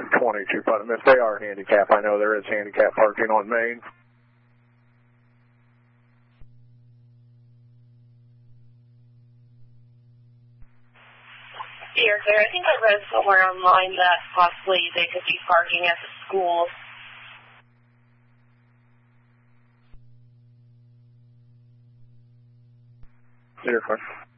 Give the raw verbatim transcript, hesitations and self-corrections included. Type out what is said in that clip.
twenty-two Putnam. If they are handicapped, I know there is handicap parking on Main. Here, sir. I think I read somewhere online that possibly they could be parking at the school. You're fine.